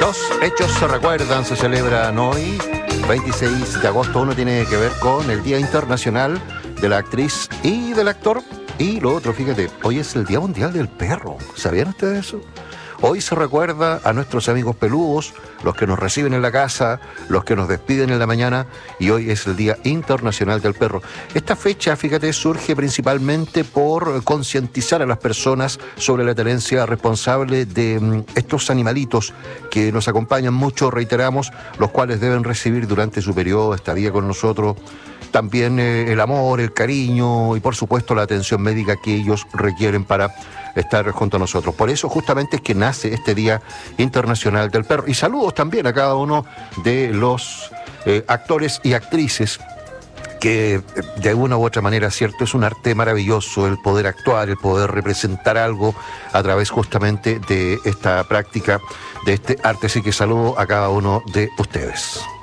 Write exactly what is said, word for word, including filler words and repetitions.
Los hechos se recuerdan, se celebran hoy, veintiséis de agosto. Uno tiene que ver con el Día Internacional de la Actriz y del Actor. Y lo otro, fíjate, hoy es el Día Mundial del Perro. ¿Sabían ustedes eso? Hoy se recuerda a nuestros amigos peludos, los que nos reciben en la casa, los que nos despiden en la mañana, y hoy es el Día Internacional del Perro. Esta fecha, fíjate, surge principalmente por concientizar a las personas sobre la tenencia responsable de um, estos animalitos que nos acompañan mucho, reiteramos, los cuales deben recibir durante su periodo de estadía con nosotros también eh, el amor, el cariño y por supuesto la atención médica que ellos requieren para estar junto a nosotros. Por eso justamente es que nace este Día Internacional del Perro. Y saludos también a cada uno de los eh, actores y actrices que de alguna u otra manera, cierto, es un arte maravilloso el poder actuar, el poder representar algo a través justamente de esta práctica, de este arte. Así que saludo a cada uno de ustedes.